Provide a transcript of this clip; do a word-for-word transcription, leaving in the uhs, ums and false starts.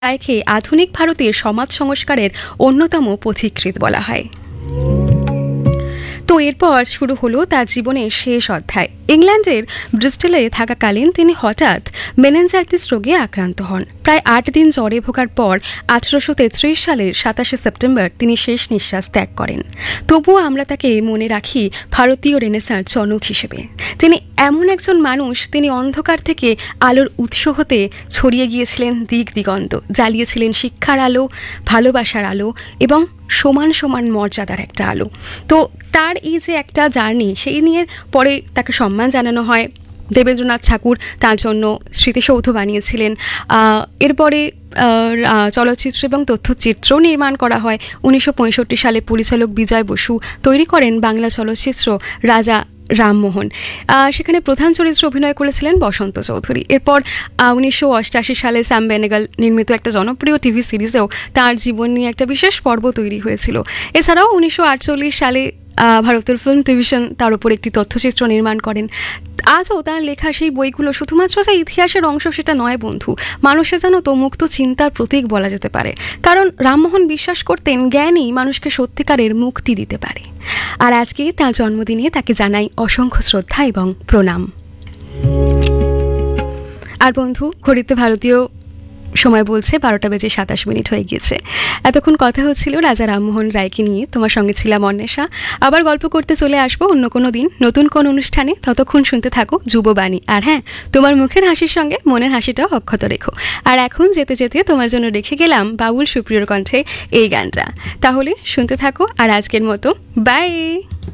রায়কে আধুনিক ভারতের সমাজ সংস্কারের অন্যতম পথিকৃৎ বলা হয়। তো এরপর শুরু হলো তার জীবনের শেষ অধ্যায়। ইংল্যান্ডের ব্রিস্টলে থাকাকালীন তিনি হঠাৎ মেনেঞ্জাইটিস রোগে আক্রান্ত হন। প্রায় আট দিন জ্বরে ভোগার পর আঠারোশো তেত্রিশ সালের সাতাশে সেপ্টেম্বর তিনি শেষ নিঃশ্বাস ত্যাগ করেন। তবুও আমরা তাকে মনে রাখি ভারতীয় রেনেসাঁর জনক হিসেবে। তিনি এমন একজন মানুষ, তিনি অন্ধকার থেকে আলোর উৎস হতে ছড়িয়ে গিয়েছিলেন দিক দিগন্ত, জ্বালিয়েছিলেন শিক্ষার আলো, ভালোবাসার আলো এবং সমান সমান মর্যাদার একটা আলো। তো তার এই যে একটা জার্নি, সেই নিয়ে পরে তাকে সম্মান জানানো হয়। দেবেন্দ্রনাথ ঠাকুর তার জন্য স্মৃতিসৌধ বানিয়েছিলেন। এরপরে চলচ্চিত্র এবং তথ্যচিত্রও নির্মাণ করা হয়। উনিশশো পঁয়ষট্টি সালে পরিচালক বিজয় বসু তৈরি করেন বাংলা চলচ্চিত্র রাজা রামমোহন। সেখানে প্রধান চরিত্রে অভিনয় করেছিলেন বসন্ত চৌধুরী। এরপর উনিশশো অষ্টাশি সালে স্যাম বেনেগাল নির্মিত একটা জনপ্রিয় টিভি সিরিজেও তার জীবন নিয়ে একটা বিশেষ পর্ব তৈরি হয়েছিল। এছাড়াও উনিশশো আটচল্লিশ সালে ভারতের ফিল্ম ডিভিশন তার উপর একটি তথ্যচিত্র নির্মাণ করেন। আজও তার লেখা সেই বইগুলো শুধুমাত্র যে ইতিহাসের অংশ সেটা নয় বন্ধু, মানুষের যেন তো মুক্ত চিন্তার প্রতীক বলা যেতে পারে। কারণ রামমোহন বিশ্বাস করতেন জ্ঞানই মানুষকে সত্যিকারের মুক্তি দিতে পারে। আর আজকে তার জন্মদিনে তাকে জানাই অসংখ্য শ্রদ্ধা এবং প্রণাম। আর বন্ধু, ঘড়িতে ভারতীয় সময় বলছে বারোটা বেজে সাতাশ মিনিট হয়ে গিয়েছে। এতক্ষণ কথা হচ্ছিল রাজা রামমোহন রায়কে নিয়ে। তোমার সঙ্গে ছিলাম অন্বেষা। আবার গল্প করতে চলে আসবো অন্য কোনো দিন, নতুন কোন অনুষ্ঠানে। ততক্ষণ শুনতে থাকো যুববাণী। আর হ্যাঁ, তোমার মুখের হাসির সঙ্গে মনের হাসিটাও অক্ষত রেখো। আর এখন যেতে যেতে তোমার জন্য রেখে গেলাম বাবুল সুপ্রিয়র কণ্ঠে এই গানটা। তাহলে শুনতে থাকো। আর আজকের মতো বাই।